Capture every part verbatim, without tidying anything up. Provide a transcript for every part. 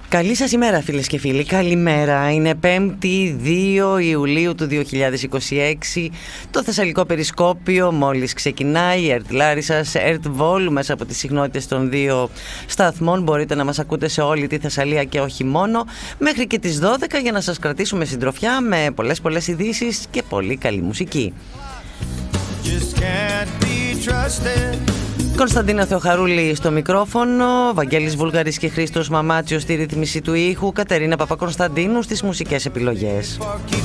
Καλή σας ημέρα φίλες και φίλοι, καλημέρα. Είναι πέμπτη δύο Ιουλίου του δύο χιλιάδες είκοσι έξι. Το Θεσσαλικό Περισκόπιο μόλις ξεκινάει. ΕΡΤ Λάρισσας, ΕΡΤ Βόλου, μέσα από τις συχνότητες των δύο σταθμών. Μπορείτε να μας ακούτε σε όλη τη Θεσσαλία και όχι μόνο, μέχρι και τις δώδεκα, για να σας κρατήσουμε συντροφιά με πολλές πολλές ειδήσεις και πολύ καλή μουσική. Κωνσταντίνα Θεοχαρούλη στο μικρόφωνο, Βαγγέλης Βούλγαρης και Χρήστος Μαμάτσιος στη ρύθμιση του ήχου, Κατερίνα Παπακωνσταντίνου στις μουσικές επιλογές.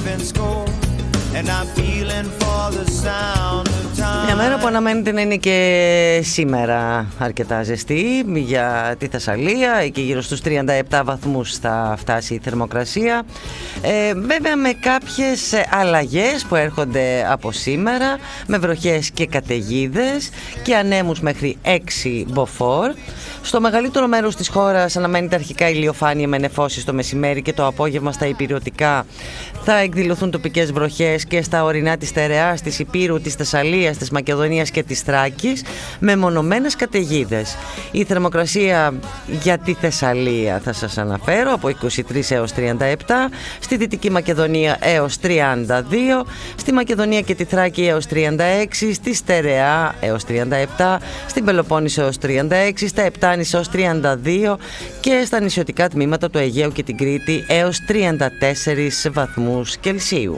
Μια μέρα που αναμένεται να είναι και σήμερα αρκετά ζεστή για τη Θεσσαλία. Εκεί γύρω στους τριάντα επτά βαθμούς θα φτάσει η θερμοκρασία. ε, Βέβαια με κάποιες αλλαγές που έρχονται από σήμερα, με βροχές και καταιγίδες και ανέμους μέχρι έξι μποφόρ. Στο μεγαλύτερο μέρος της χώρας αναμένεται αρχικά ηλιοφάνεια με νεφώσεις το μεσημέρι, και το απόγευμα στα ηπειρωτικά θα εκδηλωθούν τοπικές βροχές και στα ορεινά της Στερεάς, της Ηπείρου, της Θεσσαλίας, της Μακεδονίας και της Θράκης, με μονομένες καταιγίδες. Η θερμοκρασία για τη Θεσσαλία θα σας αναφέρω από είκοσι τρία έως τριάντα επτά, στη Δυτική Μακεδονία έως τριάντα δύο, στη Μακεδονία και τη Θράκη έως τριάντα έξι, στη Στερεά έως τριάντα επτά, στην Πελοπόννησο έως τριάντα έξι, στα Επτάνης έως τριάντα δύο και στα νησιωτικά τμήματα του Αιγαίου και την Κρήτη έως τριάντα τέσσερα βαθμούς Κελσίου.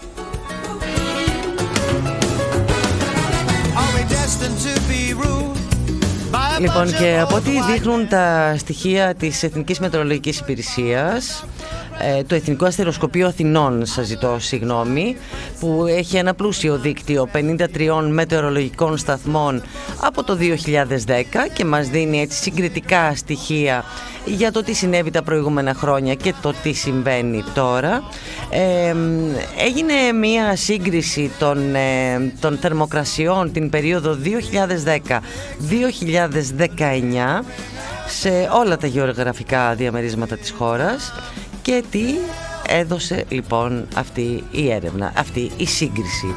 Λοιπόν, και από ό,τι δείχνουν τα στοιχεία της Εθνικής Μετεωρολογικής Υπηρεσίας, το Εθνικό Αστεροσκοπείο Αθηνών, σας ζητώ συγγνώμη, που έχει ένα πλούσιο δίκτυο πενήντα τριών μετεωρολογικών σταθμών από το δύο χιλιάδες δέκα και μας δίνει έτσι συγκριτικά στοιχεία για το τι συνέβη τα προηγούμενα χρόνια και το τι συμβαίνει τώρα. Ε, έγινε μία σύγκριση των, ε, των θερμοκρασιών την περίοδο δύο χιλιάδες δέκα δύο χιλιάδες δεκαεννιά σε όλα τα γεωγραφικά διαμερίσματα της χώρας. Και τι έδωσε λοιπόν αυτή η έρευνα, αυτή η σύγκριση?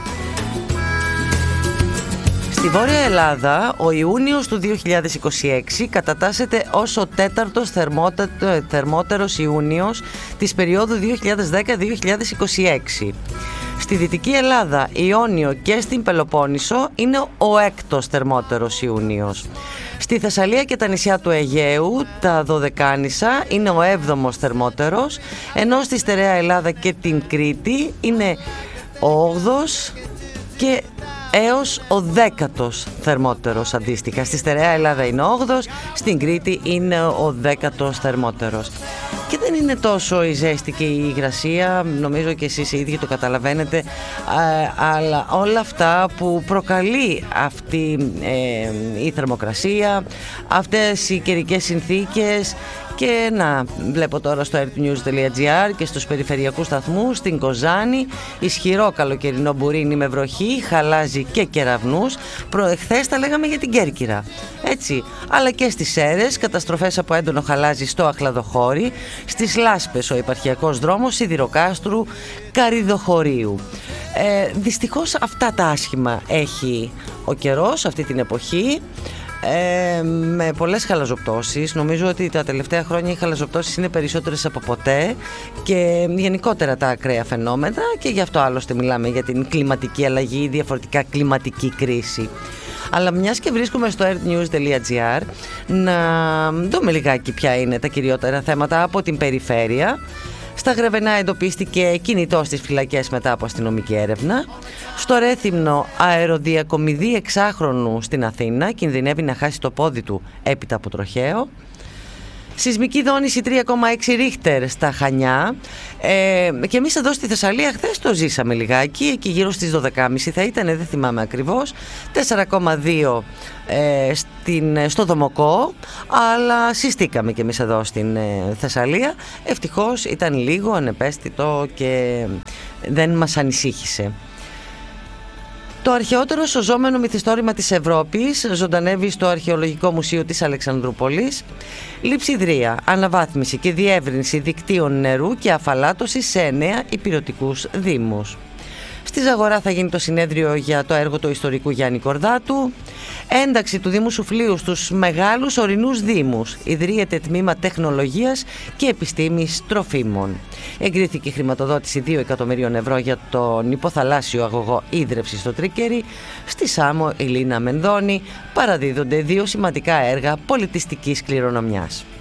Στη Βόρεια Ελλάδα ο Ιούνιος του δύο χιλιάδες είκοσι έξι κατατάσσεται ως ο τέταρτος θερμότερος Ιούνιος της περίοδου δύο χιλιάδες δέκα δύο χιλιάδες είκοσι έξι. Στη Δυτική Ελλάδα, Ιόνιο και στην Πελοπόννησο είναι ο έκτος θερμότερος Ιούνιος. Στη Θεσσαλία και τα νησιά του Αιγαίου, τα Δωδεκάνησα, είναι ο έβδομος θερμότερος, ενώ στη Στερεά Ελλάδα και την Κρήτη είναι ο όγδοος και έως ο δέκατος θερμότερος αντίστοιχα. Στη Στερεά Ελλάδα είναι ο όγδοος, στην Κρήτη είναι ο δέκατος θερμότερος. Και δεν είναι τόσο η ζέστη και η υγρασία, νομίζω και εσείς οι ίδιοι το καταλαβαίνετε, αλλά όλα αυτά που προκαλεί αυτή ε, η θερμοκρασία, αυτές οι καιρικές συνθήκες. Και να βλέπω τώρα στο ertnews τελεία gr και στους περιφερειακούς σταθμούς, στην Κοζάνη ισχυρό καλοκαιρινό μπουρίνι με βροχή, χαλάζι και κεραυνούς. Προεχθές τα λέγαμε για την Κέρκυρα, έτσι. Αλλά και στις Σέρρες καταστροφές από έντονο χαλάζι στο Αχλαδοχώρι, στις Λάσπες ο επαρχιακός δρόμος Σιδηροκάστρου Καριδοχωρίου. Ε, δυστυχώς αυτά τα άσχημα έχει ο καιρός αυτή την εποχή. Ε, με πολλές χαλαζοπτώσεις. Νομίζω ότι τα τελευταία χρόνια οι χαλαζοπτώσεις είναι περισσότερες από ποτέ και γενικότερα τα ακραία φαινόμενα, και γι' αυτό άλλωστε μιλάμε για την κλιματική αλλαγή, διαφορετικά κλιματική κρίση. Αλλά μιας και βρίσκομαι στο ertnews τελεία gr, να δούμε λιγάκι ποια είναι τα κυριότερα θέματα από την περιφέρεια. Στα Γρεβενά εντοπίστηκε κινητό στις φυλακές μετά από αστυνομική έρευνα. Στο Ρέθυμνο αεροδιακομιδή εξάχρονου στην Αθήνα κινδυνεύει να χάσει το πόδι του έπειτα από τροχαίο. Σεισμική δόνηση τρία κόμμα έξι ρίχτερ στα Χανιά. Ε, και εμείς εδώ στη Θεσσαλία χθες το ζήσαμε λιγάκι, εκεί γύρω στις δώδεκα και μισή θα ήταν, δεν θυμάμαι ακριβώς. τέσσερα κόμμα δύο ε, στην, στο Δομοκό, αλλά συστήκαμε και εμείς εδώ στην ε, Θεσσαλία. Ευτυχώς ήταν λίγο ανεπαίσθητο και δεν μας ανησύχησε. Το αρχαιότερο σωζόμενο μυθιστόρημα της Ευρώπης ζωντανεύει στο Αρχαιολογικό Μουσείο της Αλεξανδρούπολης. Λειψιδρία, αναβάθμιση και διεύρυνση δικτύων νερού και αφαλάτωση σε εννέα ηπειρωτικούς δήμους. Στη Ζαγορά θα γίνει το συνέδριο για το έργο του ιστορικού Γιάννη Κορδάτου. Ένταξη του Δήμου Σουφλίου στους μεγάλους ορεινούς δήμους. Ιδρύεται τμήμα τεχνολογίας και επιστήμης τροφίμων. Εγκρίθηκε η χρηματοδότηση δύο εκατομμυρίων ευρώ για τον υποθαλάσσιο αγωγό ίδρυυση στο Τρίκερι. Στη Σάμο, η Λίνα Μενδώνη, παραδίδονται δύο σημαντικά έργα πολιτιστικής κληρονομιάς.